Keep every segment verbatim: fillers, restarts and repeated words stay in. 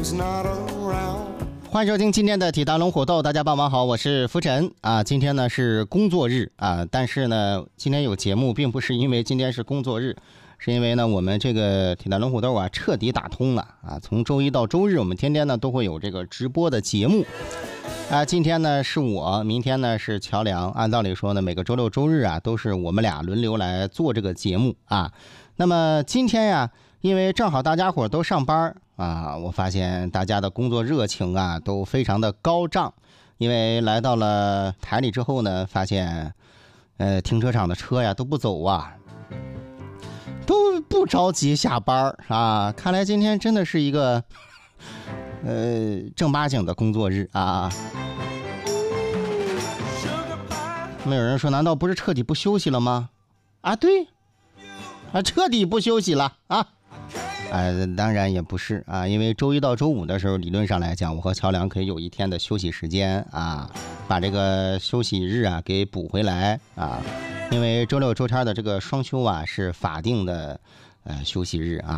欢迎收听今天的体坛龙虎斗，大家傍晚好，我是浮尘啊。今天呢是工作日啊，但是呢今天有节目，并不是因为今天是工作日，是因为呢我们这个体坛龙虎斗啊彻底打通了啊。从周一到周日，我们天天呢都会有这个直播的节目啊。今天呢是我，明天呢是乔梁。按道理说呢，每个周六周日啊都是我们俩轮流来做这个节目啊。那么今天呀，因为正好大家伙都上班啊，我发现大家的工作热情啊都非常的高涨。因为来到了台里之后呢，发现呃停车场的车呀都不走啊，都不着急下班啊。看来今天真的是一个呃正八经的工作日啊。那么有人说，难道不是彻底不休息了吗？啊，对啊，彻底不休息了啊。呃，当然也不是啊，因为周一到周五的时候，理论上来讲，我和乔梁可以有一天的休息时间啊，把这个休息日啊给补回来啊。因为周六周天的这个双休啊是法定的呃休息日啊。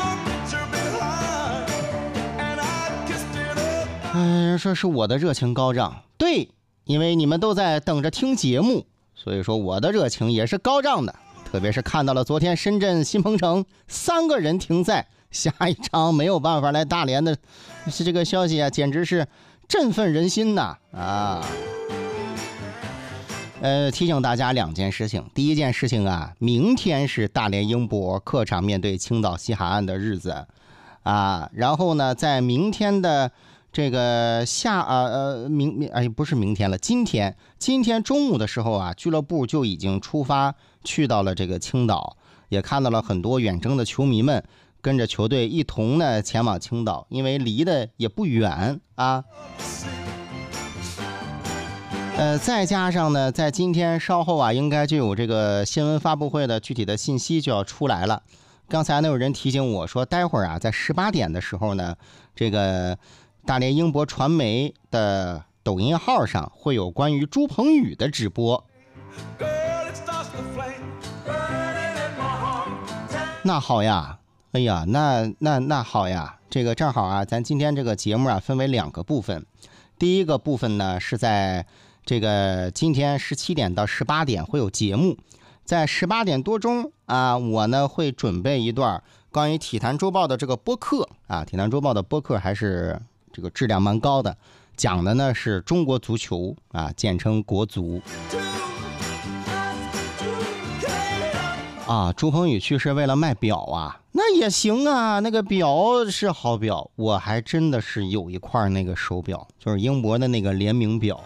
嗯、呃，说是我的热情高涨，对，因为你们都在等着听节目，所以说我的热情也是高涨的。特别是看到了昨天深圳新鹏城三个人停赛，下一场没有办法来大连的是这个消息啊，简直是振奋人心呐啊！呃，提醒大家两件事情。第一件事情啊，明天是大连英博客场面对青岛西海岸的日子啊。然后呢，在明天的这个下呃呃明明哎不是明天了，今天今天中午的时候啊，俱乐部就已经出发去到了这个青岛，也看到了很多远征的球迷们跟着球队一同呢前往青岛，因为离得也不远啊。呃，再加上呢，在今天稍后啊，应该就有这个新闻发布会的具体的信息就要出来了。刚才呢有人提醒我说，待会儿啊，在十八点的时候呢，这个大连英博传媒的抖音号上会有关于朱鹏宇的直播。那好呀，哎呀，那那那好呀，这个正好啊，咱今天这个节目啊分为两个部分。第一个部分呢是在这个今天十七点到十八点会有节目，在十八点多钟啊，我呢会准备一段关于体坛周报的这个播客啊，体坛周报的播客还是这个质量蛮高的，讲的呢是中国足球啊，简称国足。啊，朱鹏宇去世为了卖表啊，那也行啊，那个表是好表，我还真的是有一块那个手表，就是英博的那个联名表。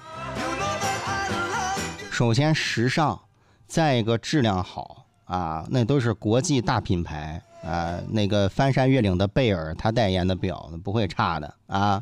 首先时尚，再一个质量好啊，那都是国际大品牌啊，那个翻山越岭的贝尔他代言的表不会差的啊。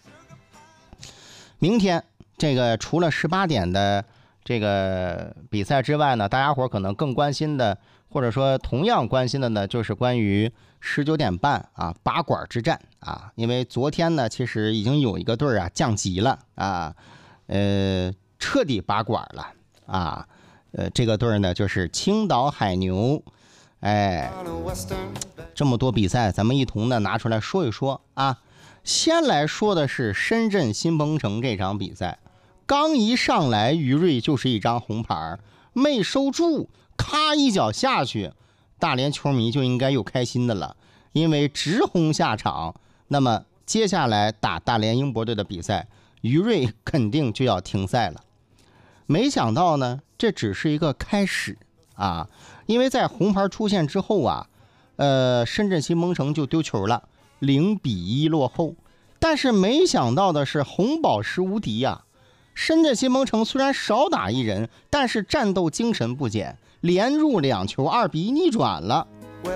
明天这个除了十八点的这个比赛之外呢，大家伙可能更关心的，或者说同样关心的呢，就是关于十九点半啊拔管之战啊。因为昨天呢，其实已经有一个队啊降级了啊，呃，彻底拔管了啊。呃，这个队呢就是青岛海牛。哎，这么多比赛，咱们一同呢拿出来说一说啊。先来说的是深圳新鹏城这场比赛。刚一上来，于瑞就是一张红牌，没收住，咔一脚下去，大连球迷就应该有开心的了，因为直红下场。那么接下来打大连英博队的比赛，于瑞肯定就要停赛了。没想到呢，这只是一个开始啊，因为在红牌出现之后啊，呃，深圳新鹏城就丢球了，零比一落后。但是没想到的是，红宝石无敌呀、啊！深圳新鹏城虽然少打一人，但是战斗精神不减，连入两球，二比一逆转了。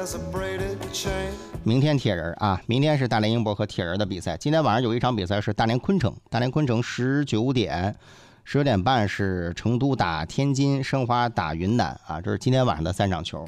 明天铁人啊，明天是大连英博和铁人的比赛。今天晚上有一场比赛是大连昆城，大连昆城十九点，十九点半是成都打天津，申花打云南啊，这是今天晚上的三场球。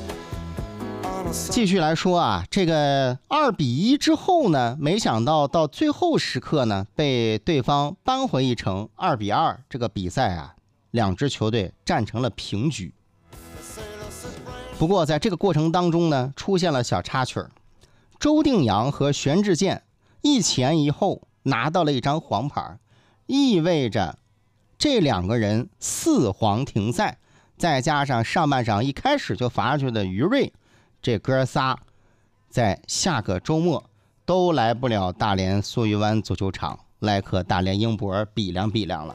继续来说啊，这个二比一之后呢，没想到到最后时刻呢，被对方扳回一城，二比二。这个比赛啊，两支球队战成了平局。不过在这个过程当中呢，出现了小插曲。周定洋和玄志健一前一后拿到了一张黄牌，意味着这两个人四黄停赛，再加上上半场一开始就罚下去的于瑞，这哥仨在下个周末都来不了大连梭鱼湾足球场，来和大连英博比量比量了。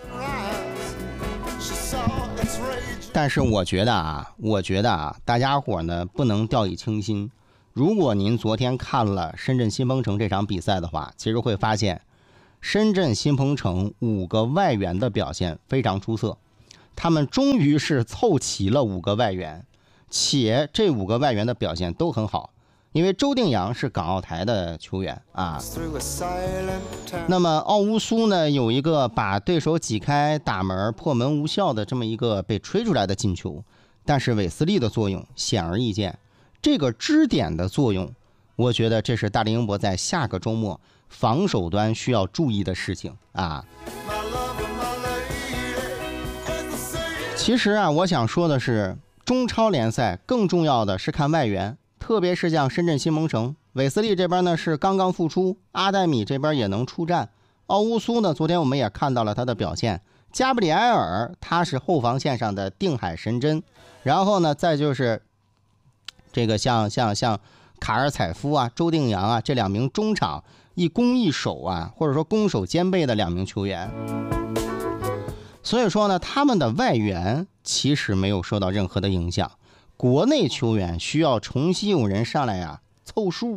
但是我觉得啊，我觉得啊，大家伙呢不能掉以轻心。如果您昨天看了深圳新鹏城这场比赛的话，其实会发现深圳新鹏城五个外援的表现非常出色，他们终于是凑齐了五个外援，且这五个外援的表现都很好。因为周定洋是港澳台的球员啊，那么奥乌苏呢有一个把对手挤开打门破门无效的这么一个被吹出来的进球，但是韦斯利的作用显而易见，这个支点的作用，我觉得这是大连英博在下个周末防守端需要注意的事情啊。其实啊，我想说的是，中超联赛更重要的是看外援。特别是像深圳新鹏城，韦斯利这边呢是刚刚复出，阿黛米这边也能出战，奥乌苏呢昨天我们也看到了他的表现，加布里埃尔他是后防线上的定海神针，然后呢再就是这个像像像卡尔采夫啊、周定洋啊这两名中场一攻一守啊，或者说攻守兼备的两名球员，所以说呢他们的外援其实没有受到任何的影响。国内球员需要重新有人上来呀凑数，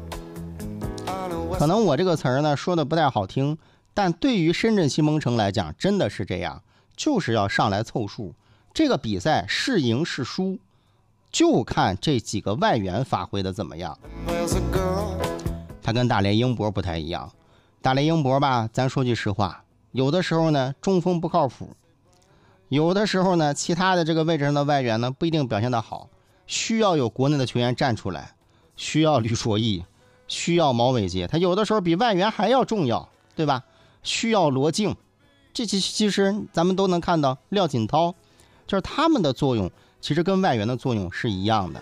可能我这个词儿呢说的不太好听，但对于深圳新鹏城来讲真的是这样，就是要上来凑数。这个比赛是赢是输，就看这几个外援发挥的怎么样。他跟大连英博不太一样，大连英博吧，咱说句实话，有的时候呢中锋不靠谱。有的时候呢，其他的这个位置上的外援呢不一定表现得好，需要有国内的球员站出来，需要吕卓毅，需要毛伟杰，他有的时候比外援还要重要，对吧？需要罗静，这其其实咱们都能看到，廖锦涛，就是他们的作用，其实跟外援的作用是一样的。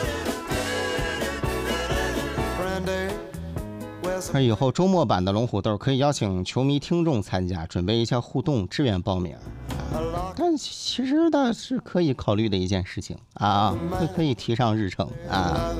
而以后周末版的龙虎斗可以邀请球迷听众参加，准备一下互动，志愿报名。但其实倒是可以考虑的一件事情啊，可以提上日程啊。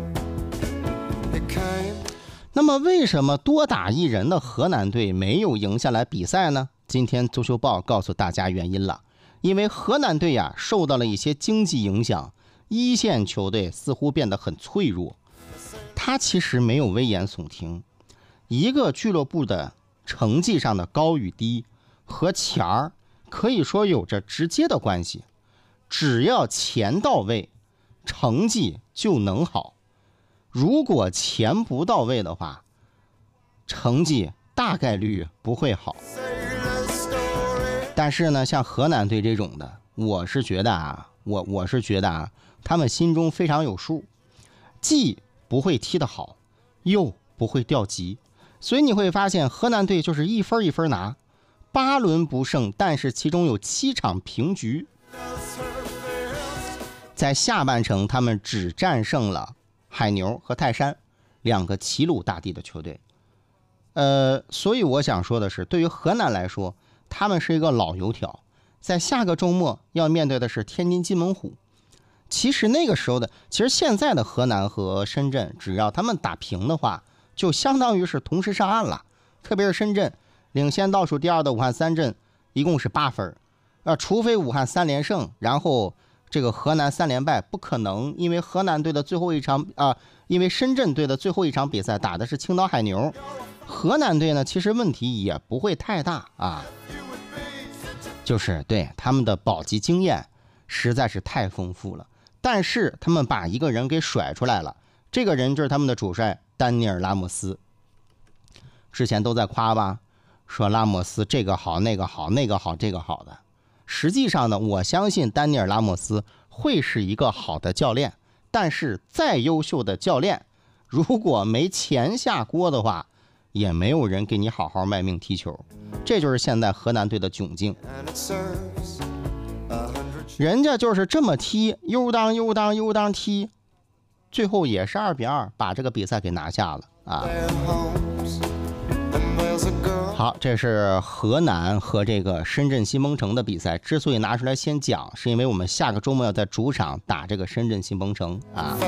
那么为什么多打一人的河南队没有赢下来比赛呢？今天足球报告诉大家原因了，因为河南队呀受到了一些经济影响，一线球队似乎变得很脆弱。他其实没有危言耸听，一个俱乐部的成绩上的高与低和钱儿可以说有着直接的关系，只要钱到位，成绩就能好。如果钱不到位的话，成绩大概率不会好。但是呢，像河南队这种的，我是觉得啊，我我是觉得啊，他们心中非常有数，既不会踢得好，又不会掉级，所以你会发现河南队就是一分一分拿。八轮不胜，但是其中有七场平局。在下半程，他们只战胜了海牛和泰山两个齐鲁大地的球队。呃，所以我想说的是，对于河南来说，他们是一个老油条，在下个周末要面对的是天津金门虎。其实那个时候的，其实现在的河南和深圳，只要他们打平的话，就相当于是同时上岸了。特别是深圳领先倒数第二的武汉三镇一共是八分，呃，除非武汉三连胜，然后这个河南三连败不可能，因为河南队的最后一场啊、呃，因为深圳队的最后一场比赛打的是青岛海牛，河南队呢其实问题也不会太大啊，就是对他们的保级经验实在是太丰富了，但是他们把一个人给甩出来了，这个人就是他们的主帅丹尼尔拉莫斯，之前都在夸吧。说拉莫斯这个好那个好那个好这个好的，实际上呢，我相信丹尼尔拉莫斯会是一个好的教练，但是再优秀的教练，如果没钱下锅的话，也没有人给你好好卖命踢球。这就是现在河南队的窘境，人家就是这么踢，悠当悠当悠当踢，最后也是二比二把这个比赛给拿下了啊。 好，这是河南和这个深圳新鹏城的比赛。之所以拿出来先讲，是因为我们下个周末要在主场打这个深圳新鹏城啊。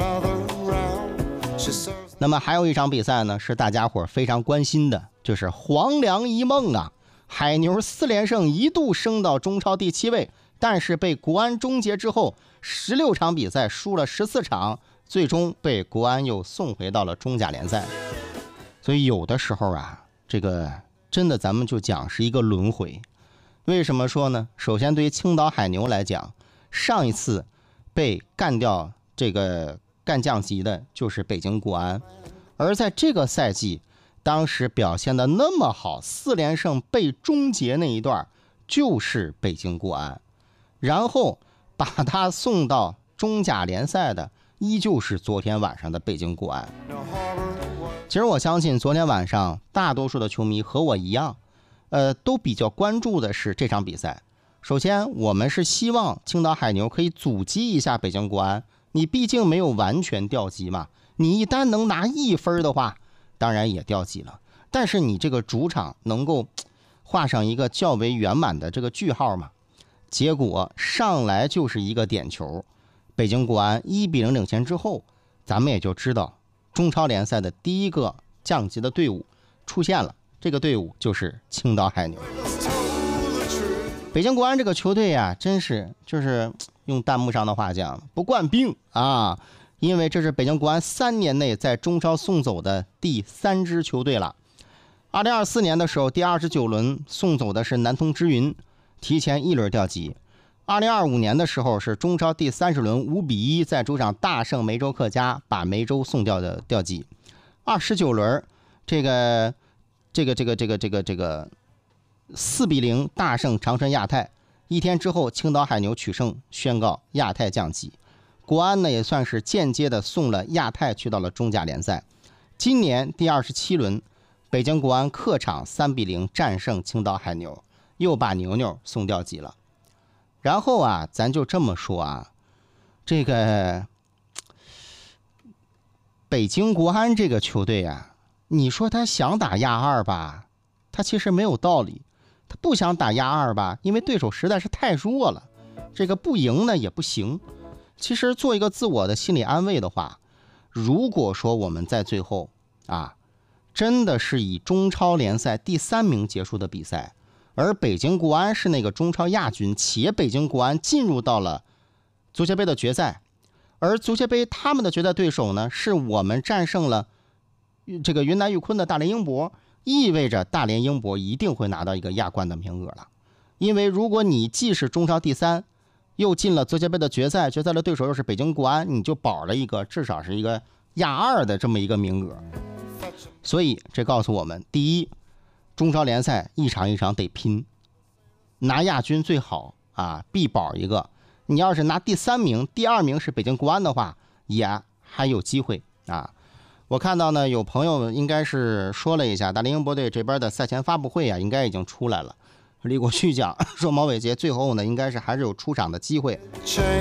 那么还有一场比赛呢，是大家伙非常关心的，就是黄粱一梦啊。海牛四连胜一度升到中超第七位，但是被国安终结之后，十六场比赛输了十四场，最终被国安又送回到了中甲联赛。所以有的时候啊，这个真的咱们就讲是一个轮回。为什么说呢？首先对于青岛海牛来讲，上一次被干掉这个干降级的就是北京国安，而在这个赛季当时表现的那么好，四连胜被终结那一段就是北京国安，然后把他送到中甲联赛的依旧是昨天晚上的北京国安。其实我相信昨天晚上大多数的球迷和我一样，呃，都比较关注的是这场比赛。首先我们是希望青岛海牛可以阻击一下北京国安，你毕竟没有完全掉级嘛，你一旦能拿一分的话，当然也掉级了，但是你这个主场能够画上一个较为圆满的这个句号嘛。结果上来就是一个点球，北京国安一比零领先之后，咱们也就知道中超联赛的第一个降级的队伍出现了，这个队伍就是青岛海牛。北京国安这个球队呀、啊，真是就是用弹幕上的话讲，不惯病啊，因为这是北京国安三年内在中超送走的第三支球队了。二零二四年的时候，第二十九轮送走的是南通之云，提前一轮掉级。二零二五年的时候是中超第三十轮五比一在主场大胜梅州客家，把梅州送掉的掉级。二十九轮这个这个这个这个这个这个四比零大胜长春亚泰，一天之后青岛海牛取胜，宣告亚泰降级。国安呢也算是间接的送了亚泰去到了中甲联赛。今年第二十七轮，北京国安客场三比零战胜青岛海牛，又把牛牛送掉级了。然后啊，咱就这么说啊，这个北京国安这个球队啊，你说他想打亚二吧，他其实没有道理；他不想打亚二吧，因为对手实在是太弱了，这个不赢呢也不行。其实做一个自我的心理安慰的话，如果说我们在最后啊，真的是以中超联赛第三名结束的比赛，而北京国安是那个中超亚军，且北京国安进入到了足协杯的决赛，而足协杯他们的决赛对手呢，是我们战胜了这个云南玉坤的大连英博，意味着大连英博一定会拿到一个亚冠的名额了。因为如果你既是中超第三，又进了足协杯的决赛，决赛的对手又是北京国安，你就保了一个至少是一个亚二的这么一个名额。所以这告诉我们，第一，中超联赛一场一场得拼，拿亚军最好啊，必保一个。你要是拿第三名，第二名是北京国安的话，也还有机会啊。我看到呢，有朋友应该是说了一下，大连英博队这边的赛前发布会啊，应该已经出来了。李国旭讲说，毛伟杰最后呢，应该是还是有出场的机会。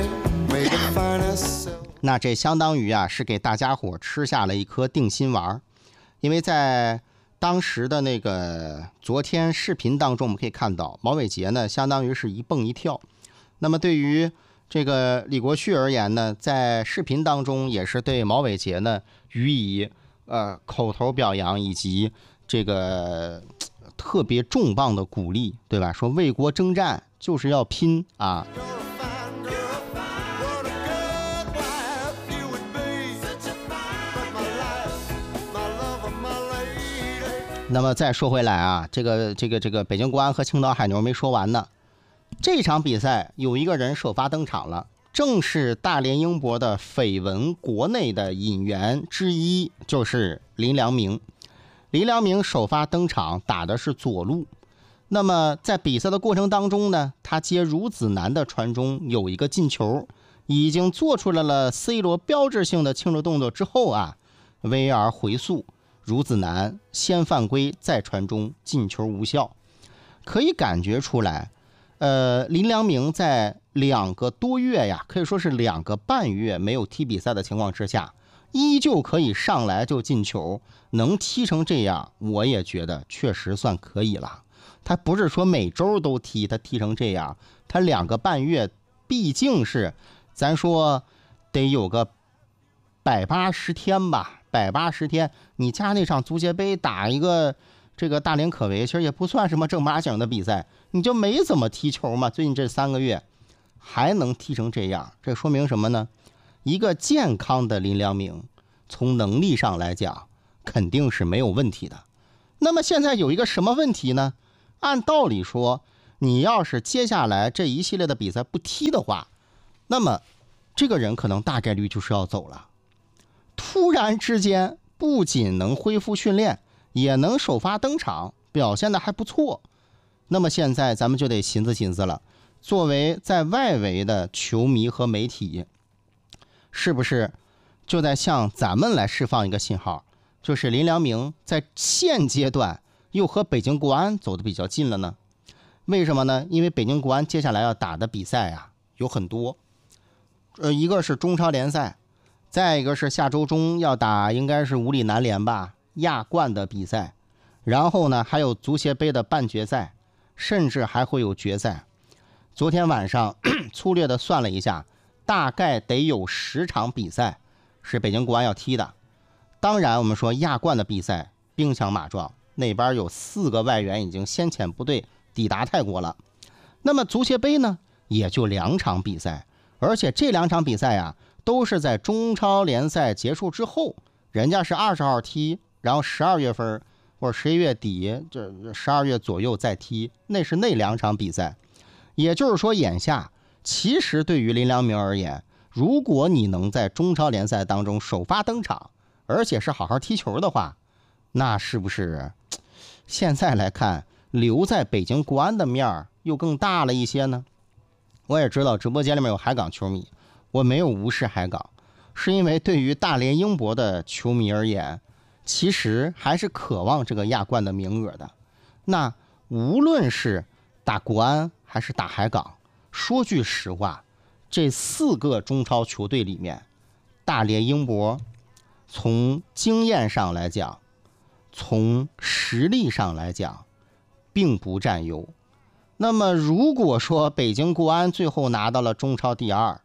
那这相当于啊，是给大家伙吃下了一颗定心丸，因为在当时的那个昨天视频当中，我们可以看到毛伟杰呢，相当于是一蹦一跳。那么对于这个李国旭而言呢，在视频当中也是对毛伟杰呢予以呃口头表扬以及这个特别重磅的鼓励，对吧？说为国征战就是要拼啊。那么再说回来啊，这个这个这个北京国安和青岛海牛没说完呢。这场比赛有一个人首发登场了，正是大连英博的绯闻国内的引援之一，就是林良铭。林良铭首发登场，打的是左路。那么在比赛的过程当中呢，他接孺子男的传中有一个进球，已经做出来了 C 罗标志性的庆祝动作之后啊 ，V A R 回溯，孺子男先犯规再传中，进球无效。可以感觉出来，呃，林良铭在两个多月呀，可以说是两个半月没有踢比赛的情况之下， 依旧可以上来就进球，能踢成这样，我也觉得确实算可以了。他不是说每周都踢，他踢成这样，他两个半月，毕竟是咱说得有个百八十天吧，百八十天，你加那场足协杯打一个这个大连可为，其实也不算什么正八经的比赛，你就没怎么踢球嘛。最近这三个月还能踢成这样，这说明什么呢？一个健康的林良铭，从能力上来讲肯定是没有问题的。那么现在有一个什么问题呢？按道理说，你要是接下来这一系列的比赛不踢的话，那么这个人可能大概率就是要走了。突然之间不仅能恢复训练，也能首发登场，表现的还不错。那么现在咱们就得寻思寻思了，作为在外围的球迷和媒体，是不是就在向咱们来释放一个信号，就是林良铭在现阶段又和北京国安走得比较近了呢？为什么呢？因为北京国安接下来要打的比赛啊有很多，呃，一个是中超联赛，再一个是下周中要打应该是五里南联吧亚冠的比赛，然后呢还有足协杯的半决赛，甚至还会有决赛。昨天晚上粗略的算了一下，大概得有十场比赛是北京国安要踢的。当然我们说亚冠的比赛兵强马壮，那边有四个外援已经先遣部队抵达泰国了。那么足协杯呢也就两场比赛，而且这两场比赛呀、啊、都是在中超联赛结束之后，人家是二十号踢，然后十二月份或者十一月底这十二月左右再踢，那是那两场比赛。也就是说眼下其实对于林良铭而言，如果你能在中超联赛当中首发登场，而且是好好踢球的话，那是不是现在来看留在北京国安的面又更大了一些呢？我也知道直播间里面有海港球迷，我没有无视海港，是因为对于大连英博的球迷而言，其实还是渴望这个亚冠的名额的。那无论是打国安还是打海港，说句实话，这四个中超球队里面，大连英博从经验上来讲，从实力上来讲并不占优。那么如果说北京国安最后拿到了中超第二，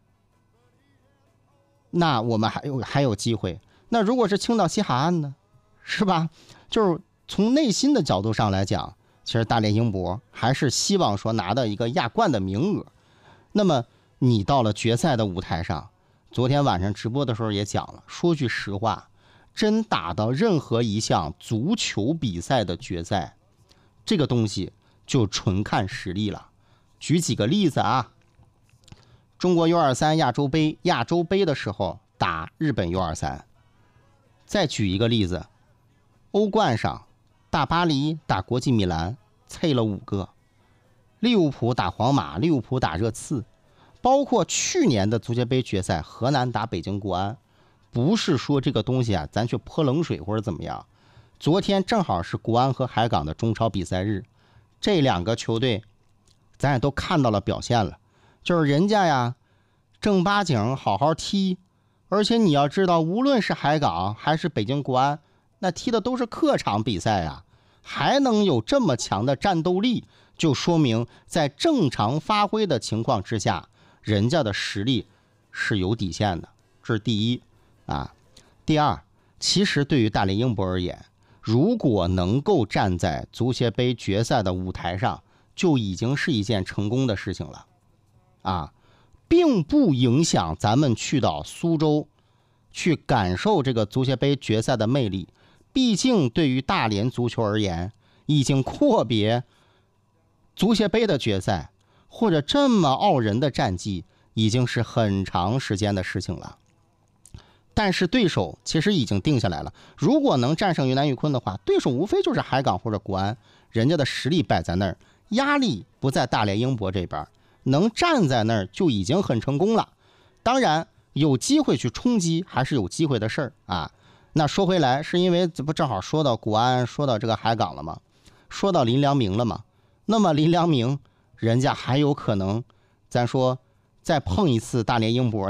那我们还有还有机会。那如果是青岛西海岸呢，是吧？就是从内心的角度上来讲，其实大连英博还是希望说拿到一个亚冠的名额。那么你到了决赛的舞台上，昨天晚上直播的时候也讲了，说句实话，真打到任何一项足球比赛的决赛，这个东西就纯看实力了。举几个例子啊，中国 U 二十三 亚洲杯，亚洲杯的时候打日本 U 二十三。再举一个例子，欧冠上大巴黎打国际米兰，脆了五个；利物浦打皇马，利物浦打热刺，包括去年的足协杯决赛，河南打北京国安。不是说这个东西啊，咱去泼冷水或者怎么样。昨天正好是国安和海港的中超比赛日，这两个球队咱也都看到了表现了，就是人家呀正八经好好踢。而且你要知道，无论是海港还是北京国安，那踢的都是客场比赛啊，还能有这么强的战斗力，就说明在正常发挥的情况之下，人家的实力是有底线的。这是第一啊。第二，其实对于大连英博而言，如果能够站在足协杯决赛的舞台上，就已经是一件成功的事情了啊。并不影响咱们去到苏州去感受这个足协杯决赛的魅力。毕竟对于大连足球而言，已经阔别足协杯的决赛或者这么傲人的战绩已经是很长时间的事情了。但是对手其实已经定下来了，如果能战胜云南玉坤的话，对手无非就是海港或者国安，人家的实力摆在那儿，压力不在大连英博这边，能站在那儿就已经很成功了。当然有机会去冲击还是有机会的事儿啊。那说回来，是因为这不正好说到国安，说到这个海港了吗？说到林良铭了吗？那么林良铭人家还有可能咱说再碰一次大连英博呢，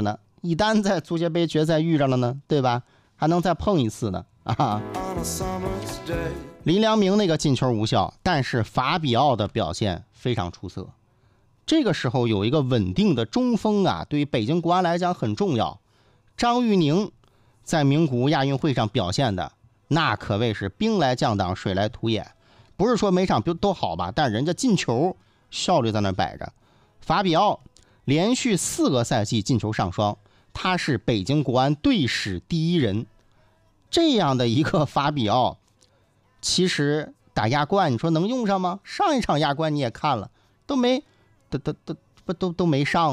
一旦在足协杯决赛遇上了呢，对吧？还能再碰一次呢啊！林良铭那个进球无效，但是法比奥的表现非常出色。这个时候有一个稳定的中锋啊，对于北京国安来讲很重要。张玉宁在名古屋亚运会上表现的那可谓是兵来将挡，水来土掩。不是说每场都好吧，但人家进球效率在那摆着。法比奥连续四个赛季进球上双，他是北京国安队史第一人。这样的一个法比奥，其实打亚冠你说能用上吗？上一场亚冠你也看了，都没都都都不都都没上。